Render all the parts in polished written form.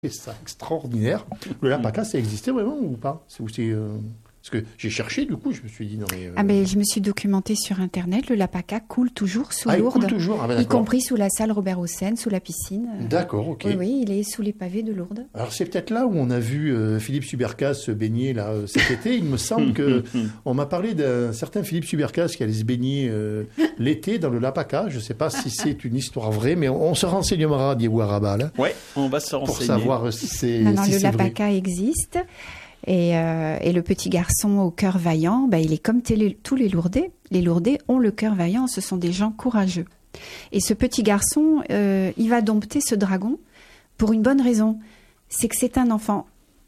C'est ça, extraordinaire. Le Lapaka, ça existait vraiment ou pas? C'est aussi, parce que j'ai cherché, du coup, je me suis dit... Non, mais, je me suis documentée sur Internet. Le Lapaka coule toujours sous Lourdes. Il coule toujours, y compris sous la salle Robert Hossein, sous la piscine. D'accord, ok. Oui, il est sous les pavés de Lourdes. Alors, c'est peut-être là où on a vu Philippe Subercas se baigner là, cet été. Il me semble qu'on m'a parlé d'un certain Philippe Subercas qui allait se baigner l'été dans le Lapaka. Je ne sais pas si c'est une histoire vraie, mais on se renseignera, Diego Araba, là. Oui, on va se renseigner. Pour savoir si c'est Non, si le c'est Lapaka vrai. existe. Et le petit garçon au cœur vaillant, il est comme tous les Lourdais. Les Lourdais ont le cœur vaillant, ce sont des gens courageux. Et ce petit garçon, il va dompter ce dragon pour une bonne raison. C'est que c'est un enfant.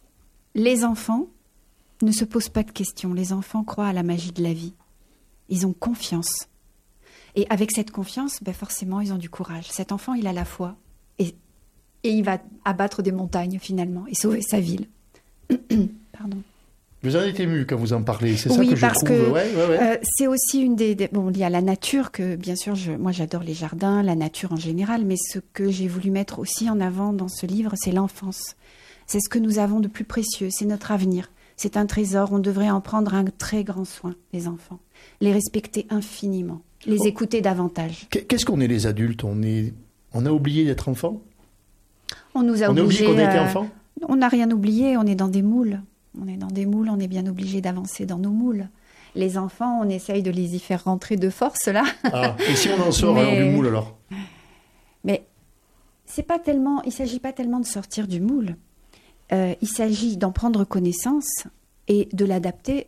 Les enfants ne se posent pas de questions. Les enfants croient à la magie de la vie. Ils ont confiance. Et avec cette confiance, forcément, ils ont du courage. Cet enfant, il a la foi. Et il va abattre des montagnes, finalement, et sauver sa ville. Pardon. Vous en êtes ému quand vous en parlez, c'est ça oui, que je parce trouve. Que, ouais. C'est aussi une des... Bon, il y a la nature, que bien sûr, moi j'adore les jardins, la nature en général, mais ce que j'ai voulu mettre aussi en avant dans ce livre, c'est l'enfance. C'est ce que nous avons de plus précieux, c'est notre avenir. C'est un trésor, on devrait en prendre un très grand soin, les enfants. Les respecter infiniment, les écouter davantage. Qu'est-ce qu'on est les adultes? On a oublié d'être enfant? On nous a oublié obligés, qu'on était enfant? On n'a rien oublié, on est dans des moules. On est dans des moules, on est bien obligé d'avancer dans nos moules. Les enfants, on essaye de les y faire rentrer de force, là. Ah, et si on en sort alors du moule, alors? Mais il ne s'agit pas tellement de sortir du moule. Il s'agit d'en prendre connaissance et de l'adapter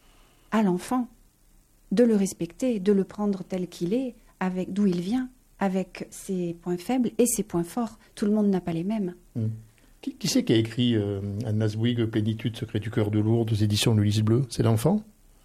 à l'enfant, de le respecter, de le prendre tel qu'il est, avec d'où il vient, avec ses points faibles et ses points forts. Tout le monde n'a pas les mêmes. Qui c'est qui a écrit Anne Nasboig, Plénitude, secret du cœur de Lourdes, aux éditions Le Lys Bleu? C'est l'enfant?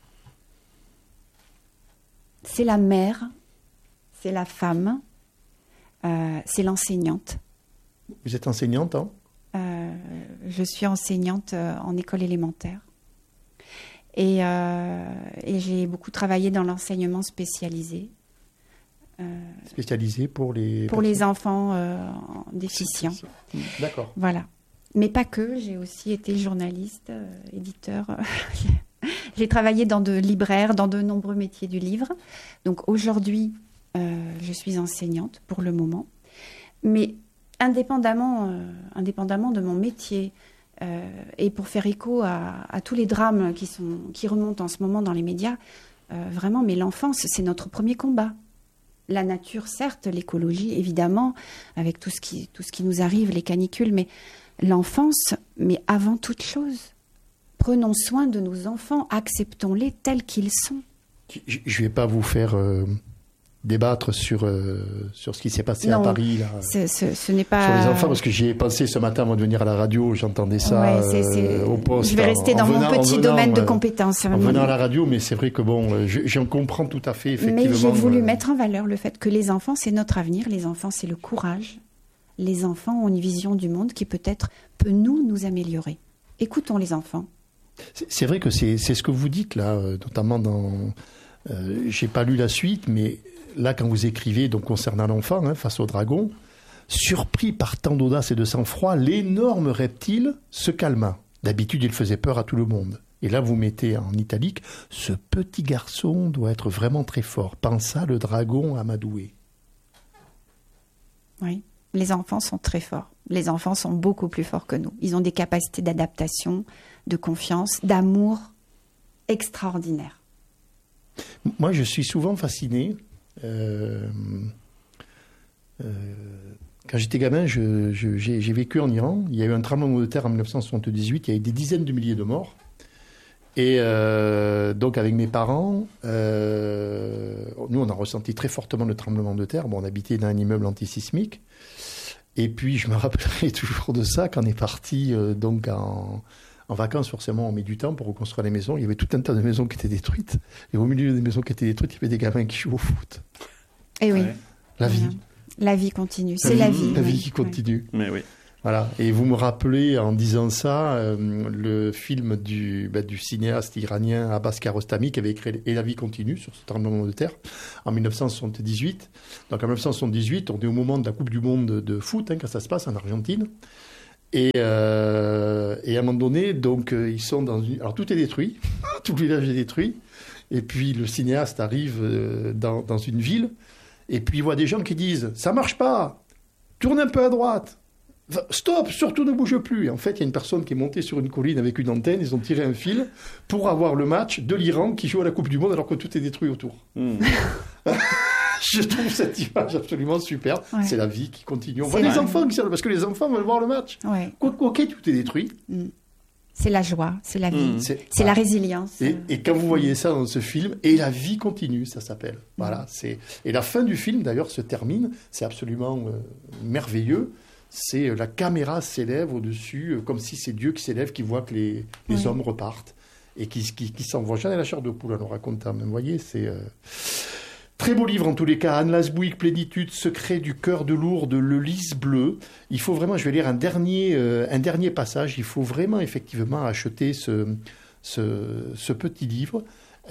C'est la mère, c'est la femme, c'est l'enseignante. Vous êtes enseignante, hein? Je suis enseignante en école élémentaire. Et j'ai beaucoup travaillé dans l'enseignement spécialisé. Spécialisé pour les... Pour les enfants déficients. D'accord. Voilà. Mais pas que, j'ai aussi été journaliste, éditeur. J'ai travaillé dans de libraires, dans de nombreux métiers du livre. Donc aujourd'hui, je suis enseignante pour le moment. Mais indépendamment de mon métier, et pour faire écho à tous les drames qui remontent en ce moment dans les médias, vraiment, mais l'enfance, c'est notre premier combat. La nature, certes, l'écologie, évidemment, avec tout ce qui nous arrive, les canicules, mais l'enfance, mais avant toute chose. Prenons soin de nos enfants, acceptons-les tels qu'ils sont. Je ne vais pas vous faire débattre sur ce qui s'est passé à Paris. Là, ce n'est pas... Sur les enfants, parce que j'y ai pensé ce matin avant de venir à la radio, j'entendais ça au poste. Je vais rester dans mon petit domaine de compétences. En venant à la radio, mais c'est vrai que j'en comprends tout à fait, effectivement. Mais j'ai voulu mettre en valeur le fait que les enfants, c'est notre avenir, les enfants, c'est le courage. Les enfants ont une vision du monde qui peut-être peut nous améliorer. Écoutons les enfants. C'est vrai que c'est ce que vous dites là, notamment dans... j'ai pas lu la suite, mais là, quand vous écrivez donc, concernant l'enfant, face au dragon, surpris par tant d'audace et de sang-froid, l'énorme reptile se calma. D'habitude, il faisait peur à tout le monde. Et là, vous mettez en italique, ce petit garçon doit être vraiment très fort, pensa le dragon amadoué. Oui, les enfants sont très forts. Les enfants sont beaucoup plus forts que nous. Ils ont des capacités d'adaptation, de confiance, d'amour extraordinaires. Moi, je suis souvent fasciné. Quand j'étais gamin, j'ai vécu en Iran. Il y a eu un tremblement de terre en 1978. Il y a eu des dizaines de milliers de morts. Et donc, avec mes parents, nous, on a ressenti très fortement le tremblement de terre. Bon, on habitait dans un immeuble antisismique. Et puis, je me rappellerai toujours de ça, quand on est parti donc en vacances, forcément, on met du temps pour reconstruire les maisons. Il y avait tout un tas de maisons qui étaient détruites. Et au milieu des maisons qui étaient détruites, il y avait des gamins qui jouent au foot. Et oui. La vie. La vie continue. C'est la vie. La vie qui continue. Mais oui. Voilà. Et vous me rappelez, en disant ça, le film du cinéaste iranien Abbas Kiarostami qui avait écrit « Et la vie continue » sur ce tremblement de terre en 1978. Donc en 1978, on est au moment de la Coupe du Monde de foot, quand ça se passe en Argentine. Et à un moment donné, donc, ils sont dans une... Alors, tout est détruit. Tout le village est détruit. Et puis, le cinéaste arrive dans une ville. Et puis, il voit des gens qui disent « Ça marche pas. Tourne un peu à droite. Stop, surtout ne bouge plus. » Et en fait, il y a une personne qui est montée sur une colline avec une antenne. Ils ont tiré un fil pour avoir le match de l'Iran qui joue à la Coupe du Monde alors que tout est détruit autour. Je trouve cette image absolument super. Ouais. C'est la vie qui continue. On voit les enfants qui sortent parce que les enfants veulent voir le match. Ouais. Ok, tout est détruit. C'est la joie, c'est la vie, c'est la résilience. Et quand vous voyez ça dans ce film, et la vie continue, ça s'appelle. Voilà. Et la fin du film, d'ailleurs, se termine. C'est absolument merveilleux. C'est la caméra s'élève au-dessus, comme si c'est Dieu qui s'élève, qui voit que les hommes repartent et qui s'envoient. J'en ai la chair de poule en le racontant. Vous voyez, c'est... Très beau livre en tous les cas, Anne Lasbouik, Plénitude, Secret du cœur de Lourdes, le lys bleu. Il faut vraiment, je vais lire un dernier passage, il faut vraiment effectivement acheter ce petit livre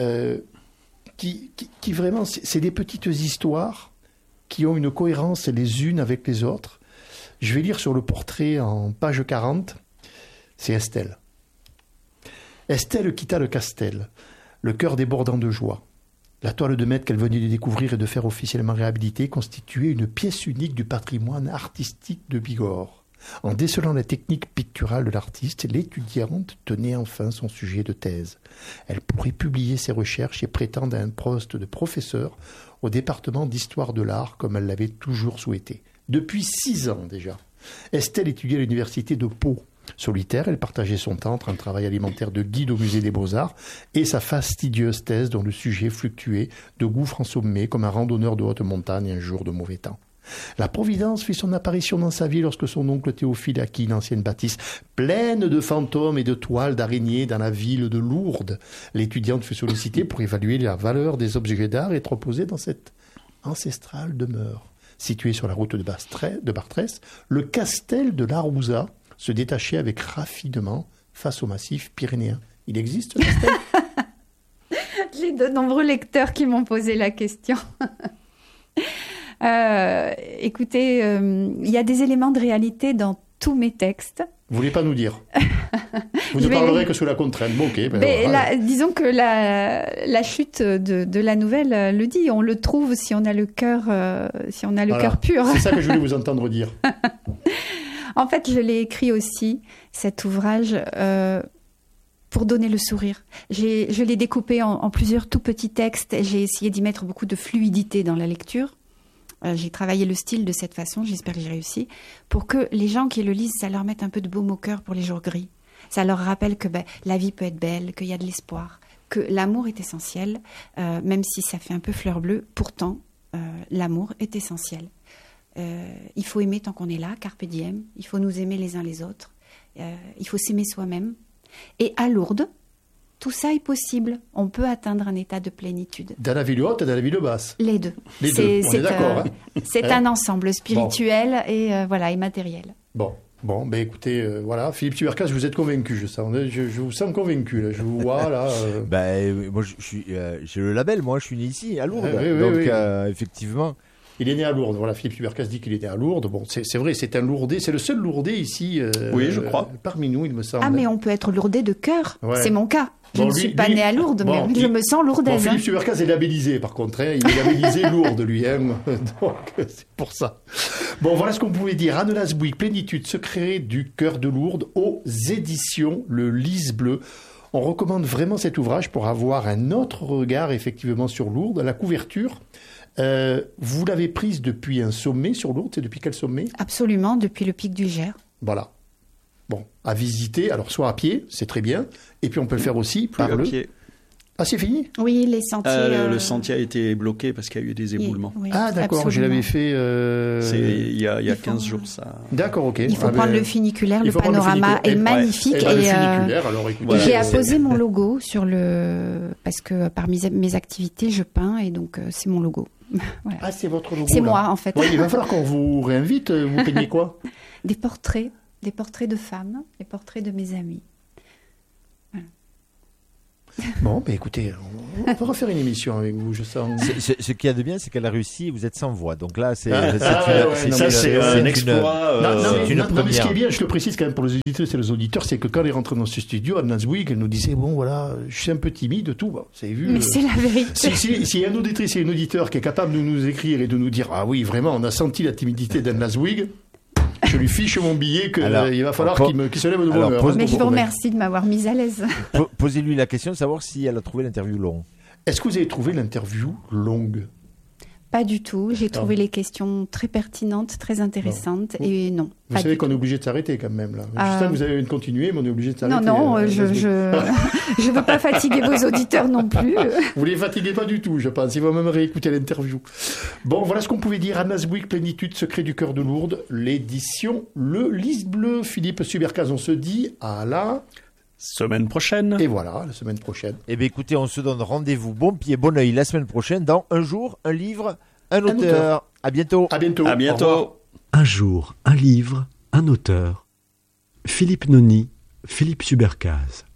qui vraiment, c'est des petites histoires qui ont une cohérence les unes avec les autres. Je vais lire sur le portrait en page 40, c'est Estelle. Estelle quitta le Castel, le cœur débordant de joie. La toile de maître qu'elle venait de découvrir et de faire officiellement réhabiliter constituait une pièce unique du patrimoine artistique de Bigorre. En décelant la technique picturale de l'artiste, l'étudiante tenait enfin son sujet de thèse. Elle pourrait publier ses recherches et prétendre à un poste de professeur au département d'histoire de l'art comme elle l'avait toujours souhaité. Depuis 6 ans déjà, Estelle étudiait à l'université de Pau. Solitaire, elle partageait son temps entre un travail alimentaire de guide au musée des Beaux-Arts et sa fastidieuse thèse dont le sujet fluctuait de gouffre en sommet comme un randonneur de haute montagne un jour de mauvais temps. La Providence fit son apparition dans sa vie lorsque son oncle Théophile acquit une ancienne bâtisse pleine de fantômes et de toiles d'araignées dans la ville de Lourdes. L'étudiante fut sollicitée pour évaluer la valeur des objets d'art et être reposée dans cette ancestrale demeure. Située sur la route de Bartrès, le Castel de l'Arouza se détachait avec raffinement face au massif pyrénéen. Il existe, ce Castel ? J'ai de nombreux lecteurs qui m'ont posé la question. Écoutez, il y a des éléments de réalité dans tous mes textes. Vous voulez pas nous dire ? Vous ne parlerez que sous la contrainte. Bon, ok. Disons que la chute de la nouvelle le dit. On le trouve si on a le cœur, cœur pur. C'est ça que je voulais vous entendre dire. En fait, je l'ai écrit aussi, cet ouvrage, pour donner le sourire. Je l'ai découpé en plusieurs tout petits textes. J'ai essayé d'y mettre beaucoup de fluidité dans la lecture. J'ai travaillé le style de cette façon, j'espère que j'ai réussi, pour que les gens qui le lisent, ça leur mette un peu de baume au cœur pour les jours gris. Ça leur rappelle que la vie peut être belle, qu'il y a de l'espoir, que l'amour est essentiel, même si ça fait un peu fleur bleue. Pourtant, l'amour est essentiel. Il faut aimer tant qu'on est là, carpe diem. Il faut nous aimer les uns les autres. Il faut s'aimer soi-même. Et à Lourdes, tout ça est possible. On peut atteindre un état de plénitude. Dans la ville haute et dans la ville basse. Les deux. On est d'accord. C'est un ensemble spirituel et matériel. Bon, écoutez, voilà, Philippe Tubercas, vous êtes convaincu, je vous sens convaincu, là, je vous vois, là. Moi, j'ai le label, moi, je suis né ici, à Lourdes, effectivement. Il est né à Lourdes, voilà, Philippe Tubercas dit qu'il est né à Lourdes, bon, c'est vrai, c'est un Lourdais, c'est le seul Lourdais ici, oui, je crois. Parmi nous, il me semble. Ah, mais on peut être Lourdais de cœur, c'est mon cas. Je ne suis pas née à Lourdes, mais je me sens lourdaise. Philippe Tubercas est labellisé, par contre. Il est labellisé Lourdes, lui. Donc, c'est pour ça. Bon, voilà ce qu'on pouvait dire. Anne Lasbouik, Plénitude, Secret du cœur de Lourdes, aux éditions Le Lys bleu. On recommande vraiment cet ouvrage pour avoir un autre regard, effectivement, sur Lourdes. La couverture, vous l'avez prise depuis un sommet sur Lourdes. C'est depuis quel sommet ? Absolument, depuis le pic du Gers. Voilà. Bon, à visiter, alors soit à pied, c'est très bien, et puis on peut le faire aussi par le... pied. Ah, c'est fini ? Oui, les sentiers... Le sentier a été bloqué parce qu'il y a eu des éboulements. Oui, ah, d'accord, absolument. Je l'avais fait... Il y a 15 jours, ça... D'accord, ok. Il faut prendre le funiculaire, le panorama est magnifique. J'ai apposé mon logo sur le... Parce que par mes activités, je peins, et donc c'est mon logo. Voilà. Ah, c'est votre logo. C'est moi, en fait. Ouais, il va falloir qu'on vous réinvite. Vous peignez quoi ? Des portraits de femmes, des portraits de mes amis. Voilà. Bon, ben écoutez, on va refaire une émission avec vous, je sens. Ce qu'il y a de bien, c'est qu'elle a réussi, vous êtes sans voix. Donc là, c'est un exploit. Mais ce qui est bien, je le précise quand même pour les auditeurs et les auditeurs, c'est que quand elle est rentrée dans ce studio, Anna Zweig, elle nous disait, bon voilà, je suis un peu timide, tout. Bon, vous avez vu. Mais c'est la vérité. S'il y a un auditrice et un auditeur qui est capable de nous écrire et de nous dire, ah oui, vraiment, on a senti la timidité d'Anna Zweig, je lui fiche mon billet qu'il va falloir qu'il se lève de bonne heure. Mais je vous remercie de m'avoir mise à l'aise. Posez-lui la question de savoir si elle a trouvé l'interview longue. Est-ce que vous avez trouvé l'interview longue ? Pas du tout. J'ai trouvé les questions très pertinentes, très intéressantes. Et non. Vous savez qu'on est obligé de s'arrêter quand même là. Justin, vous avez continué, mais on est obligé de s'arrêter. Non, je ne veux pas fatiguer vos auditeurs non plus. Vous les fatiguez pas du tout, je pense. Il va même réécouter l'interview. Bon, voilà ce qu'on pouvait dire. Anna Zweig, Plénitude, Secret du cœur de Lourdes, l'édition Le Lys Bleu. Philippe Subercaz, on se dit à la semaine prochaine. Et voilà, la semaine prochaine. Eh bien, écoutez, on se donne rendez-vous bon pied, bon oeil la semaine prochaine dans Un jour, un livre, un auteur. À bientôt. À bientôt. À bientôt. Un jour, un livre, un auteur. Philippe Noni, Philippe Subercaz.